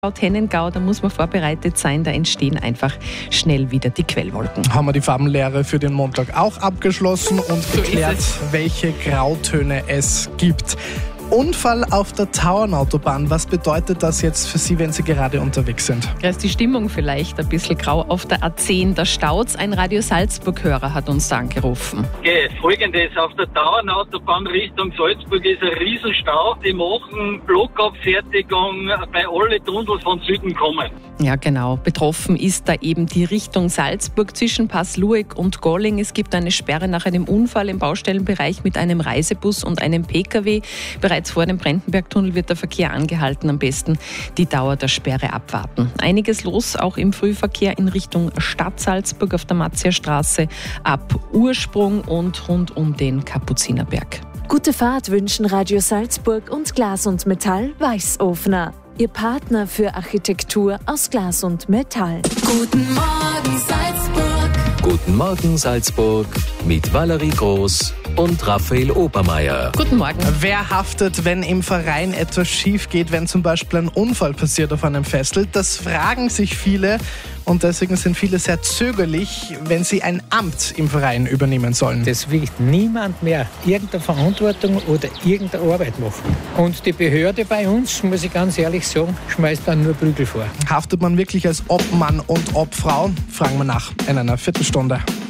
Tennengau, da muss man vorbereitet sein, da entstehen einfach schnell wieder die Quellwolken. Haben wir die Farbenlehre für den Montag auch abgeschlossen und geklärt, welche Grautöne es gibt. Unfall auf der Tauernautobahn. Was bedeutet das jetzt für Sie, wenn Sie gerade unterwegs sind? Da ist die Stimmung vielleicht ein bisschen grau auf der A10. Da staut's. Ein Radio Salzburg-Hörer hat uns da angerufen. Folgendes: Auf der Tauernautobahn Richtung Salzburg ist ein Riesenstau. Die machen Blockabfertigung bei alle Tunnel von Süden kommen. Ja, genau. Betroffen ist da eben die Richtung Salzburg zwischen Passlueck und Golling. Es gibt eine Sperre nach einem Unfall im Baustellenbereich mit einem Reisebus und einem Pkw. Bereits vor dem Brentenbergtunnel wird der Verkehr angehalten. Am besten die Dauer der Sperre abwarten. Einiges los, auch im Frühverkehr in Richtung Stadt Salzburg auf der Matzierstraße ab Ursprung und rund um den Kapuzinerberg. Gute Fahrt wünschen Radio Salzburg und Glas und Metall Weißofner. Ihr Partner für Architektur aus Glas und Metall. Guten Morgen Salzburg. Guten Morgen Salzburg mit Valerie Groß und Raphael Obermeier. Guten Morgen. Wer haftet, wenn im Verein etwas schief geht, wenn zum Beispiel ein Unfall passiert auf einem Festel? Das fragen sich viele und deswegen sind viele sehr zögerlich, wenn sie ein Amt im Verein übernehmen sollen. Das will niemand mehr irgendeine Verantwortung oder irgendeine Arbeit machen. Und die Behörde bei uns, muss ich ganz ehrlich sagen, schmeißt dann nur Prügel vor. Haftet man wirklich als Obmann und Obfrau? Fragen wir nach in einer Viertelstunde.